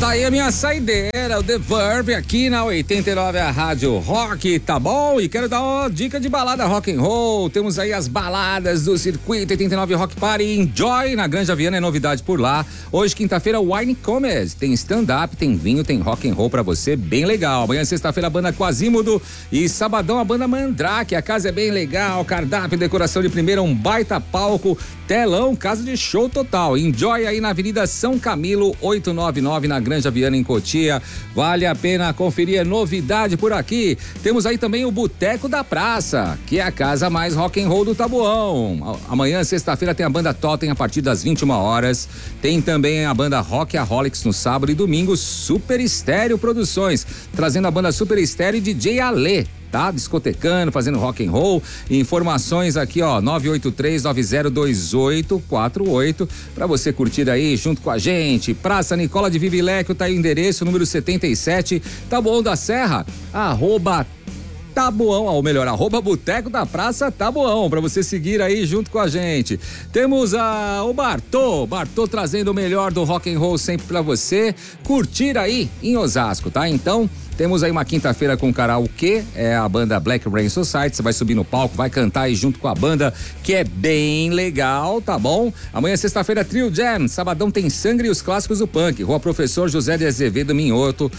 Tá aí a minha saideira, o The Verb, aqui na 89, a Rádio Rock, tá bom? E quero dar uma dica de balada rock and roll. Temos aí as baladas do Circuito 89 Rock Party Enjoy na Granja Viana, é novidade por lá. Hoje, quinta-feira, Wine Comedy. Tem stand-up, tem vinho, tem rock and roll pra você, bem legal. Amanhã, sexta-feira, a banda Quasímodo e sabadão, a banda Mandrake. A casa é bem legal, cardápio, decoração de primeira, um baita palco, telão, casa de show total. Enjoy aí na Avenida São Camilo, 899, na Granja Viana, em Cotia. Vale a pena conferir, novidade por aqui. Temos aí também o Boteco da Praça, que é a casa mais rock and roll do Tabuão. Amanhã, sexta-feira, tem a banda Totem a partir das 21 horas. Tem também a banda Rockaholics no sábado e domingo, Super Estéreo Produções, trazendo a banda Super Estéreo e DJ Alê. Tá discotecando, fazendo rock and roll. Informações aqui, ó, 983-902848, pra você curtir aí junto com a gente. Praça Nicola de Vivilecchio, tá aí o endereço, número 77, Taboão da Serra, Taboão, ou melhor, Boteco da Praça Taboão, pra você seguir aí junto com a gente. Temos o Bartô trazendo o melhor do rock and roll sempre pra você curtir aí em Osasco, tá? Então, temos aí uma quinta-feira com karaokê, é a banda Black Rain Society, você vai subir no palco, vai cantar aí junto com a banda, que é bem legal, tá bom? Amanhã, sexta-feira, Trio Jam, sabadão tem Sangue e os clássicos do punk, Rua Professor José de Azevedo Minhoto,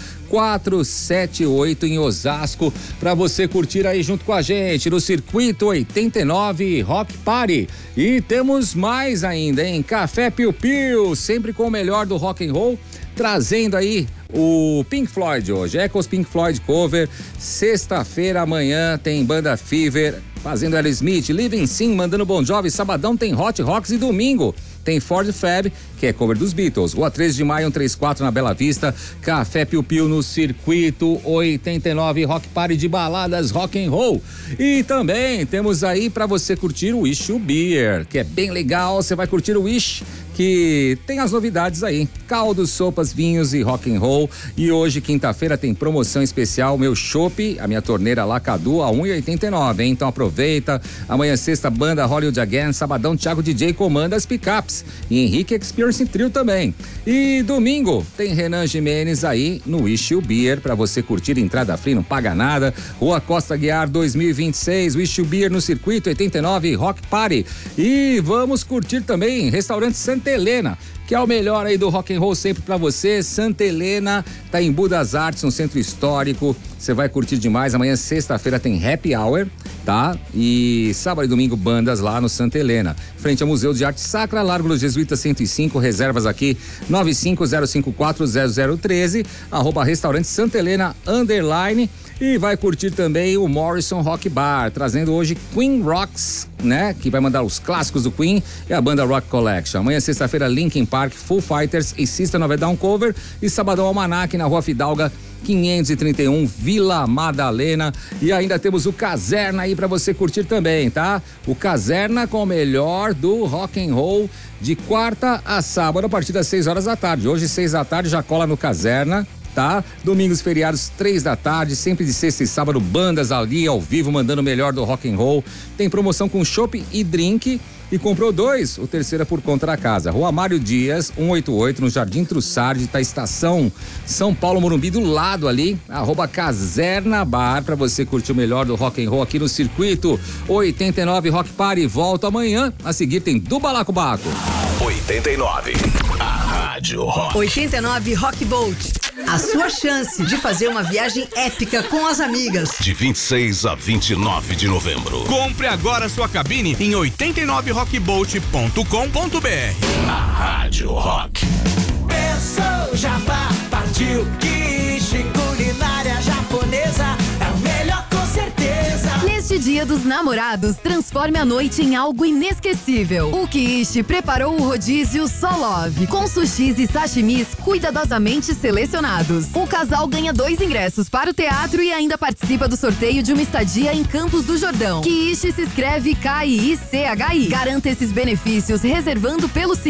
478 em Osasco, pra você curtir aí junto com a gente, no Circuito 89 Rock Party. E temos mais ainda, hein? Café Piu Piu, sempre com o melhor do rock and roll, trazendo aí o Pink Floyd hoje, Echoes Pink Floyd cover. Sexta-feira, amanhã, tem banda Fever fazendo Aerosmith, Living Sim mandando Bon Jovi, sabadão tem Hot Rocks e domingo tem Ford Fab, que é cover dos Beatles. Rua 13 de maio, 134 na Bela Vista. Café Piu Piu no Circuito 89 Rock Party de baladas rock and roll. E também temos aí pra você curtir o Wish Beer, que é bem legal. Você vai curtir o Wish, que tem as novidades aí, caldos, sopas, vinhos e rock and roll. E hoje, quinta-feira, tem promoção especial, meu chopp, a minha torneira Lacadu a R$1,89, hein? Então aproveita. Amanhã, sexta, banda Hollywood Again, sabadão, Thiago DJ comanda as picapes e Henrique Experience Trio também. E domingo tem Renan Jimenez aí no Wish Beer, pra você curtir, entrada free, não paga nada. Rua Costa Guiar 2026, Wish Beer no Circuito 89 Rock Party. E vamos curtir também restaurante Santa Helena, que é o melhor aí do rock and roll sempre pra você. Santa Helena tá em Budas Artes, no centro histórico. Você vai curtir demais. Amanhã, sexta-feira, tem Happy Hour, tá? E sábado e domingo, bandas lá no Santa Helena. Frente ao Museu de Arte Sacra, Largo dos Jesuítas 105, reservas aqui 950540013, @restaurante Santa Helena _ e vai curtir também o Morrison Rock Bar, trazendo hoje Queen Rocks, né? Que vai mandar os clássicos do Queen e a banda Rock Collection. Amanhã, sexta-feira, Linkin Park, Foo Fighters e System of a Down cover. E sabadão, Almanac na Rua Fidalga 531, Vila Madalena. E ainda temos o Caserna aí pra você curtir também, tá? O Caserna com o melhor do rock and roll de quarta a sábado a partir das 6 horas da tarde. Hoje, 6 da tarde, já cola no Caserna, tá? Domingos, feriados, 3 da tarde, sempre de sexta e sábado, bandas ali ao vivo mandando o melhor do rock and roll. Tem promoção com chopp e drink. E comprou 2, o terceiro é por conta da casa. Rua Mário Dias, 188, no Jardim Trussardi, tá estação São Paulo, Morumbi, do lado ali, @Caserna Bar, pra você curtir o melhor do rock and roll aqui no Circuito 89 Rock Party. Volta amanhã, a seguir tem do Balacobaco. 89, a Rádio Rock. 89 Rock Boat. A sua chance de fazer uma viagem épica com as amigas. De 26 a 29 de novembro. Compre agora sua cabine em 89rockboat.com.br. A Rádio Rock. Pensou, Jabá, partiu, quiche, culinária japonesa, é o melhor com certeza. Neste Dia dos Namorados, transforme a noite em algo inesquecível. O Kiishi preparou o rodízio Solove, com sushis e sashimis cuidadosamente selecionados. O casal ganha 2 ingressos para o teatro e ainda participa do sorteio de uma estadia em Campos do Jordão. Kiishi se escreve Kiichi. Garanta esses benefícios reservando pelo